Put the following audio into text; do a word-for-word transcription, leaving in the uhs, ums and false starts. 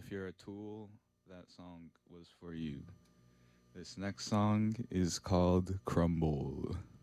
if you're a Tool, that song was for you. This next song is called Crumble.